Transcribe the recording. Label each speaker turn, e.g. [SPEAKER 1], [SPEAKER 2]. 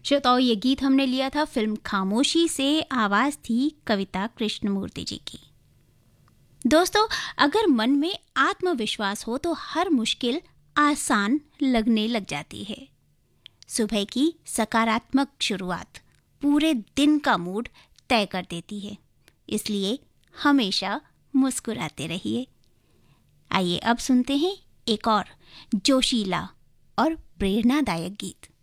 [SPEAKER 1] श्रोताओं, ये गीत हमने लिया था फिल्म खामोशी से। आवाज थी कविता कृष्णमूर्ति जी की। दोस्तों, अगर मन में आत्मविश्वास हो तो हर मुश्किल आसान लगने लग जाती है। सुबह की सकारात्मक शुरुआत पूरे दिन का मूड तय कर देती है, इसलिए हमेशा मुस्कुराते रहिए। आइए अब सुनते हैं एक और जोशीला और प्रेरणादायक गीत।